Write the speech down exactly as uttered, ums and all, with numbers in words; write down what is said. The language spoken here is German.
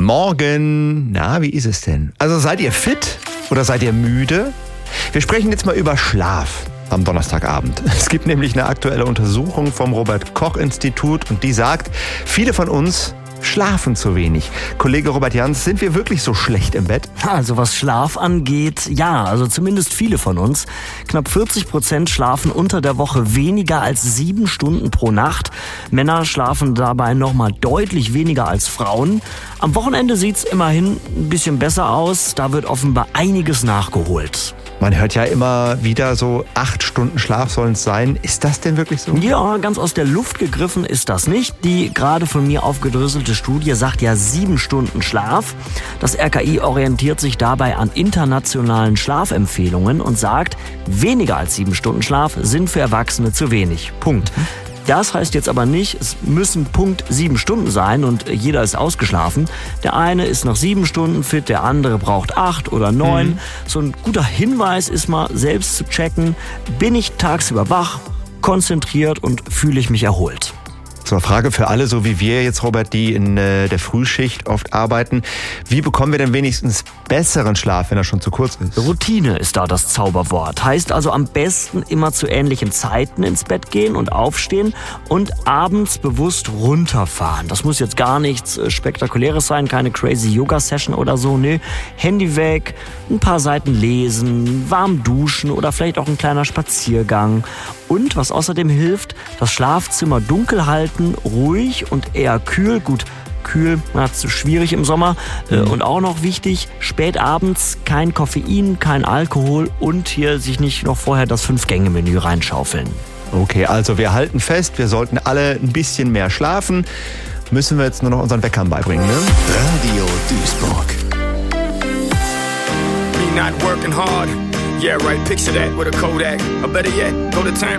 Morgen. Na, wie ist es denn? Also seid ihr fit oder seid ihr müde? Wir sprechen jetzt mal über Schlaf am Donnerstagabend. Es gibt nämlich eine aktuelle Untersuchung vom Robert-Koch-Institut und die sagt, viele von uns schlafen zu wenig. Kollege Robert Jans, sind wir wirklich so schlecht im Bett? Also was Schlaf angeht, ja, also zumindest viele von uns. Knapp vierzig Prozent schlafen unter der Woche weniger als sieben Stunden pro Nacht. Männer schlafen dabei nochmal deutlich weniger als Frauen. Am Wochenende sieht's immerhin ein bisschen besser aus. Da wird offenbar einiges nachgeholt. Man hört ja immer wieder so, acht Stunden Schlaf sollen es sein. Ist das denn wirklich so? Ja, ganz aus der Luft gegriffen ist das nicht. Die gerade von mir aufgedröselte Studie sagt ja sieben Stunden Schlaf. Das R K I orientiert sich dabei an internationalen Schlafempfehlungen und sagt, weniger als sieben Stunden Schlaf sind für Erwachsene zu wenig. Punkt. Das heißt jetzt aber nicht, es müssen Punkt sieben Stunden sein und jeder ist ausgeschlafen. Der eine ist nach sieben Stunden fit, der andere braucht acht oder neun. Mhm. So ein guter Hinweis ist mal, selbst zu checken, bin ich tagsüber wach, konzentriert und fühle ich mich erholt. So eine Frage für alle, so wie wir jetzt, Robert, die in äh, der Frühschicht oft arbeiten. Wie bekommen wir denn wenigstens besseren Schlaf, wenn er schon zu kurz ist? Routine ist da das Zauberwort. Heißt also am besten immer zu ähnlichen Zeiten ins Bett gehen und aufstehen und abends bewusst runterfahren. Das muss jetzt gar nichts Spektakuläres sein, keine crazy Yoga-Session oder so. Nee, Handy weg, ein paar Seiten lesen, warm duschen oder vielleicht auch ein kleiner Spaziergang. Und was außerdem hilft, das Schlafzimmer dunkel halten, ruhig und eher kühl. Gut, kühl, na, zu schwierig im Sommer. Mhm. Und auch noch wichtig, spät abends kein Koffein, kein Alkohol und hier sich nicht noch vorher das Fünf-Gänge-Menü reinschaufeln. Okay, also wir halten fest, wir sollten alle ein bisschen mehr schlafen. Müssen wir jetzt nur noch unseren Weckern beibringen, ne? Radio Duisburg. Me not working hard. Yeah, right, picture that with a Kodak. Or better yet, go to time